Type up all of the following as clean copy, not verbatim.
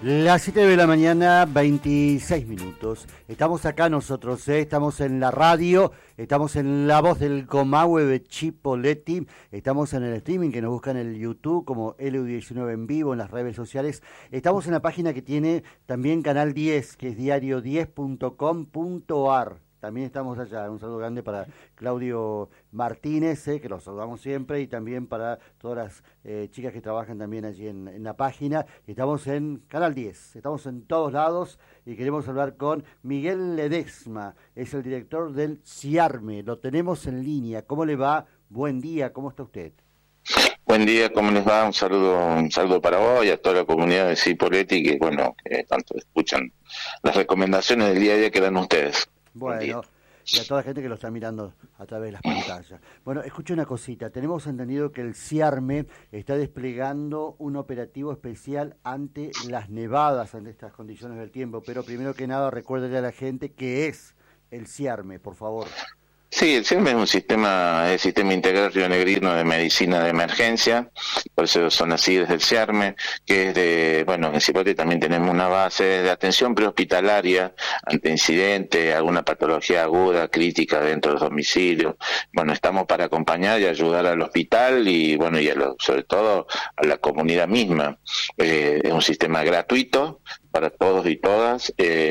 Las 7 de la mañana, 26 minutos. Estamos acá nosotros, estamos en la radio, estamos en La Voz del Comahue de Chipoleti, estamos en el streaming que nos buscan en el YouTube como LU19 en vivo, en las redes sociales. Estamos en la página que tiene también Canal 10, que es diario10.com.ar. También estamos allá. Un saludo grande para Claudio Martínez, que los saludamos siempre, y también para todas las chicas que trabajan también allí en la página. Estamos en Canal 10, estamos en todos lados y queremos hablar con Miguel Ledesma, es el director del CIARME. Lo tenemos en línea. ¿Cómo le va? Buen día, ¿cómo está usted? Buen día, ¿cómo les va? Un saludo para vos y a toda la comunidad de Cipolletti que tanto escuchan las recomendaciones del día a día que dan ustedes. Bueno, y a toda la gente que lo está mirando a través de las pantallas. Bueno, escuche una cosita. Tenemos entendido que el CIARME está desplegando un operativo especial ante las nevadas, ante estas condiciones del tiempo. Pero primero que nada, recuérdele a la gente qué es el CIARME, por favor. Sí, el CIARME es un sistema integral rionegrino de medicina de emergencia, por eso son las siglas del CIARME, que es en Cipolletti también tenemos una base de atención prehospitalaria ante incidente, alguna patología aguda, crítica dentro del domicilio. Bueno, estamos para acompañar y ayudar al hospital y sobre todo a la comunidad misma. Es un sistema gratuito para todos y todas,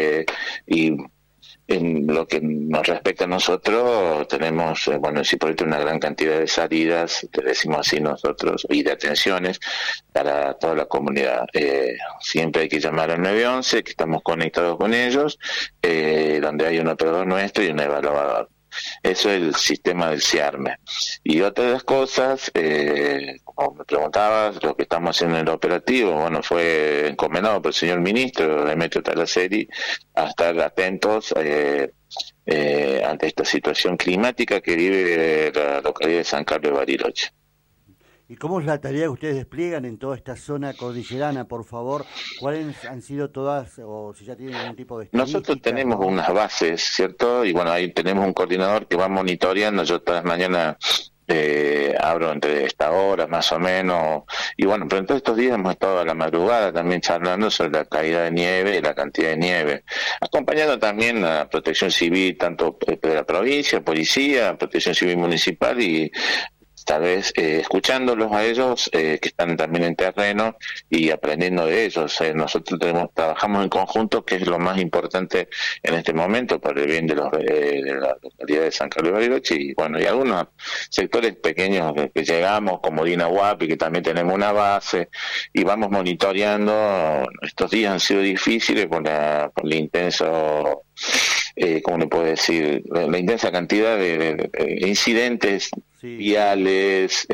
y en lo que nos respecta a nosotros, tenemos, en Cipolletti una gran cantidad de salidas, te decimos así nosotros, y de atenciones para toda la comunidad. Siempre hay que llamar al 911, que estamos conectados con ellos, donde hay un operador nuestro y un evaluador. Eso es el sistema del CIARME. Y otra de las cosas, como me preguntabas, lo que estamos haciendo en el operativo, fue encomendado por el señor ministro Demetrio Talaceri a estar atentos ante esta situación climática que vive la localidad de San Carlos de Bariloche. ¿Y cómo es la tarea que ustedes despliegan en toda esta zona cordillerana, por favor? ¿Cuáles han sido todas, o si ya tienen algún tipo de estadística? Nosotros tenemos unas bases, ¿cierto? Y ahí tenemos un coordinador que va monitoreando. Yo todas las mañanas abro entre esta hora más o menos, y pero en todos estos días hemos estado a la madrugada también charlando sobre la caída de nieve y la cantidad de nieve, acompañando también a Protección Civil, tanto de la provincia, policía, Protección Civil municipal, y tal vez escuchándolos a ellos que están también en terreno y aprendiendo de ellos. Nosotros trabajamos en conjunto, que es lo más importante en este momento para el bien de la localidad de San Carlos de Bariloche y algunos sectores pequeños que llegamos, como Dinahuapi, que también tenemos una base, y vamos monitoreando. Estos días han sido difíciles por el intenso, ¿cómo le puedo decir? La intensa cantidad de incidentes viales,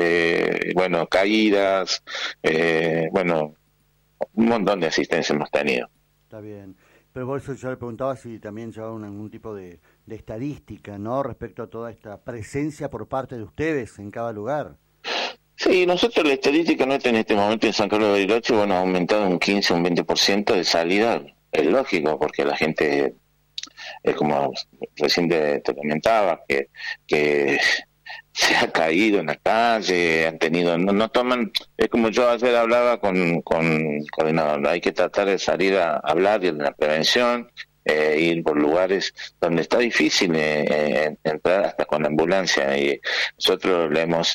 caídas, un montón de asistencia hemos tenido. Está bien, pero por eso yo le preguntaba si también llevaban algún tipo de estadística, ¿no?, respecto a toda esta presencia por parte de ustedes en cada lugar. Sí, nosotros la estadística nuestra en este momento en San Carlos de Bariloche, ha aumentado un 15, un 20% de salida. Es lógico, porque la gente, como recién te comentaba, que se ha caído en la calle, han tenido, no toman, es como yo ayer hablaba con coordinador, hay que tratar de salir a hablar de la prevención, ir por lugares donde está difícil entrar hasta con la ambulancia, y nosotros le hemos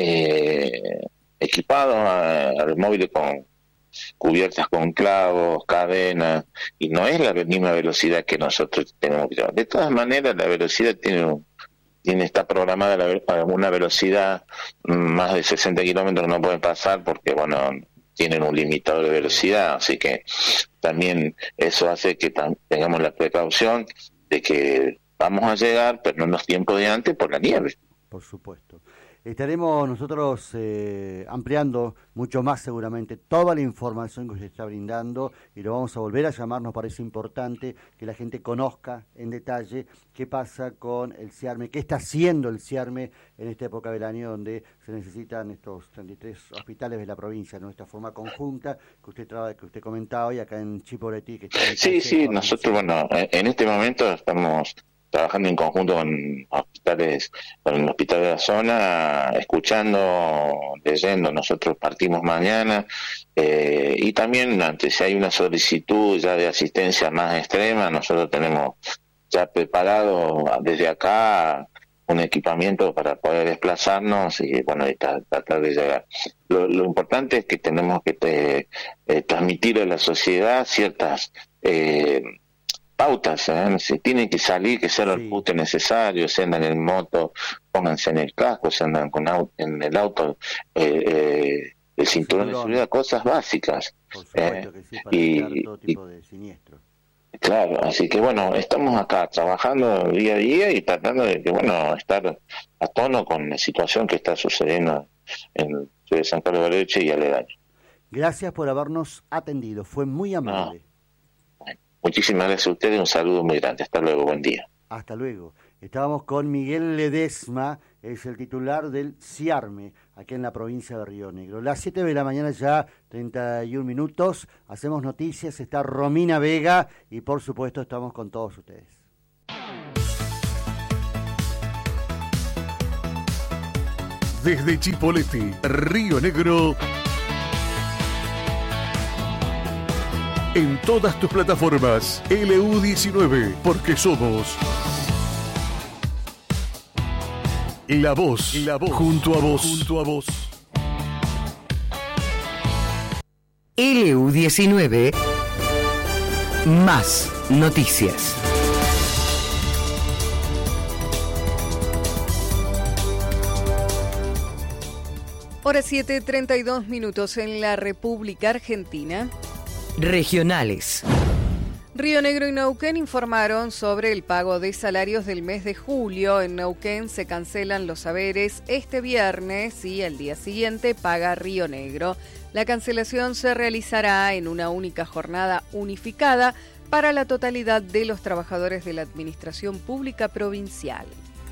equipado al móvil con cubiertas con clavos, cadenas, y no es la misma velocidad que nosotros tenemos que llevar. De todas maneras, la velocidad está programada a una velocidad más de 60 kilómetros, no pueden pasar porque, tienen un limitador de velocidad, así que también eso hace que tengamos la precaución de que vamos a llegar, pero no en los tiempos de antes, por la nieve. Por supuesto. Estaremos nosotros ampliando mucho más seguramente toda la información que usted está brindando, y lo vamos a volver a llamar. Nos parece importante que la gente conozca en detalle qué pasa con el CIARME, qué está haciendo el CIARME en esta época del año donde se necesitan estos 33 hospitales de la provincia, de nuestra forma conjunta que usted comentaba, y acá en Chipolletti. Que está en sí, nosotros en este momento estamos trabajando en conjunto con hospitales, con el hospital de la zona, escuchando, leyendo. Nosotros partimos mañana Y también, si hay una solicitud ya de asistencia más extrema, nosotros tenemos ya preparado desde acá un equipamiento para poder desplazarnos y bueno, y tratar de llegar. Lo importante es que tenemos que transmitir a la sociedad ciertas pautas, si tienen que salir, que sea el ajuste necesario, si andan en moto, pónganse en el casco, si andan en el auto, el cinturón de seguridad, cosas básicas. Por supuesto que sí, para evitar todo tipo de siniestro. Claro, así que bueno, estamos acá trabajando día a día y tratando de que, bueno, estar a tono con la situación que está sucediendo en San Carlos de Bariloche y aledaños. Gracias por habernos atendido, fue muy amable. Bueno, muchísimas gracias a ustedes, un saludo muy grande, hasta luego, buen día. Hasta luego. Estábamos con Miguel Ledesma, es el titular del CIARME, aquí en la provincia de Río Negro. Las 7 de la mañana ya, 31 minutos, hacemos noticias, está Romina Vega y por supuesto estamos con todos ustedes. Desde Chipoleti, Río Negro, en todas tus plataformas, LU19, porque somos La Voz, junto a vos. LU19, más noticias. Hora 7:32 minutos en la República Argentina. Regionales. Río Negro y Neuquén informaron sobre el pago de salarios del mes de julio. En Neuquén se cancelan los haberes este viernes y al día siguiente paga Río Negro. La cancelación se realizará en una única jornada unificada para la totalidad de los trabajadores de la Administración Pública Provincial.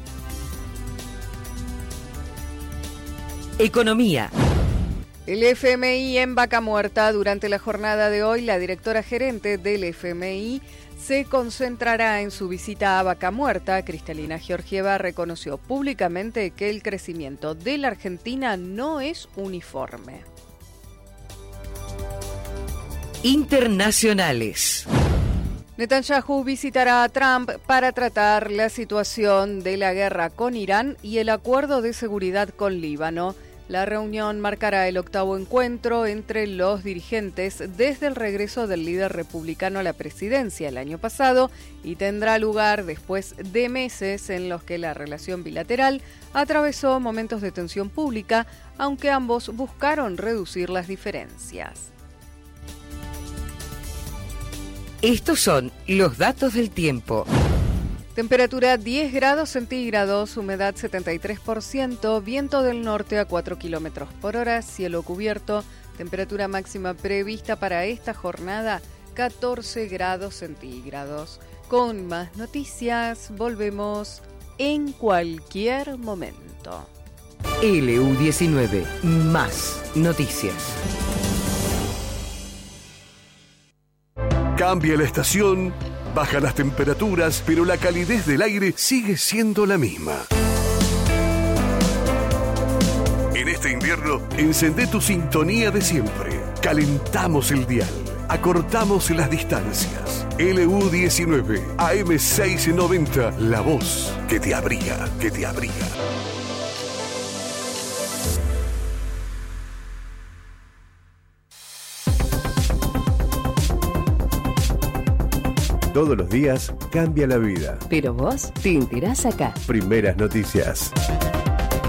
Economía. El FMI en Vaca Muerta. Durante la jornada de hoy, la directora gerente del FMI se concentrará en su visita a Vaca Muerta. Cristalina Georgieva reconoció públicamente que el crecimiento de la Argentina no es uniforme. Internacionales. Netanyahu visitará a Trump para tratar la situación de la guerra con Irán y el acuerdo de seguridad con Líbano. La reunión marcará el 8º encuentro entre los dirigentes desde el regreso del líder republicano a la presidencia el año pasado y tendrá lugar después de meses en los que la relación bilateral atravesó momentos de tensión pública, aunque ambos buscaron reducir las diferencias. Estos son los datos del tiempo. Temperatura 10 grados centígrados, humedad 73%, viento del norte a 4 kilómetros por hora, cielo cubierto, temperatura máxima prevista para esta jornada 14 grados centígrados. Con más noticias, volvemos en cualquier momento. LU19, más noticias. Cambia la estación, baja las temperaturas, pero la calidez del aire sigue siendo la misma. En este invierno, encendé tu sintonía de siempre. Calentamos el dial, acortamos las distancias. LU19, AM690, la voz que te abriga, que te abriga. Todos los días cambia la vida. Pero vos te enterás acá. Primeras noticias.